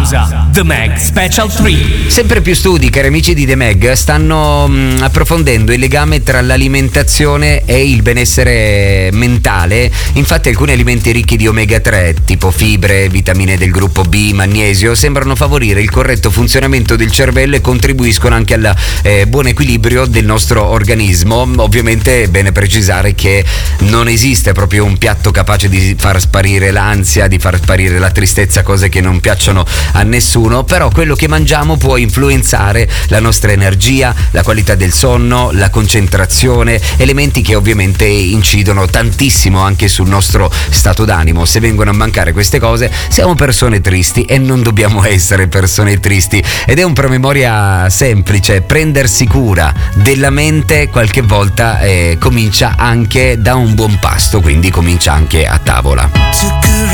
The Mag Special 3. Sempre più studi, cari amici di The Mag, stanno approfondendo il legame tra l'alimentazione e il benessere mentale. Infatti alcuni alimenti ricchi di omega 3, tipo fibre, vitamine del gruppo B, magnesio, sembrano favorire il corretto funzionamento del cervello e contribuiscono anche al buon equilibrio del nostro organismo. Ovviamente è bene precisare che non esiste proprio un piatto capace di far sparire l'ansia, di far sparire la tristezza, cose che non piacciono a nessuno, però quello che mangiamo può influenzare la nostra energia, la qualità del sonno, la concentrazione, elementi che ovviamente incidono tantissimo anche sul nostro stato d'animo. Se vengono a mancare queste cose siamo persone tristi e non dobbiamo essere persone tristi, ed è un promemoria semplice: prendersi cura della mente qualche volta comincia anche da un buon pasto, quindi comincia anche a tavola.